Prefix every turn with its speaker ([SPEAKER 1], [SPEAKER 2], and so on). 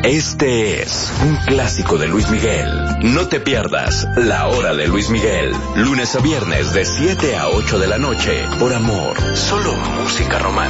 [SPEAKER 1] Este es un clásico de Luis Miguel. No te pierdas La Hora de Luis Miguel, lunes a viernes de 7 a 8 de la noche, por Amor, solo música romántica.